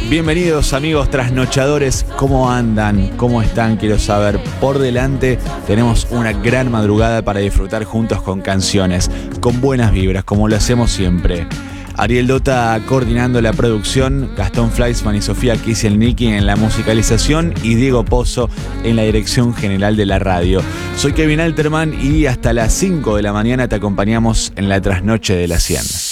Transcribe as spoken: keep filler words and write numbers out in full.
Bienvenidos amigos trasnochadores, ¿cómo andan? ¿Cómo están? Quiero saber. Por delante tenemos una gran madrugada para disfrutar juntos con canciones, con buenas vibras, como lo hacemos siempre. Ariel Dota coordinando la producción, Gastón Fleischmann y Sofía Kisielnicki en la musicalización y Diego Pozo en la dirección general de la radio. Soy Kevin Alterman y hasta las cinco de la mañana te acompañamos en la trasnoche de la cien.